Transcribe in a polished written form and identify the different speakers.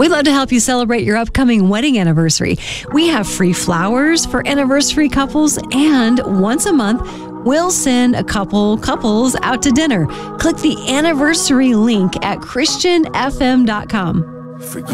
Speaker 1: We'd love to help you celebrate your upcoming wedding anniversary. We have free flowers for anniversary couples, and once a month, we'll send a couples out to dinner. Click the anniversary link at christianfm.com.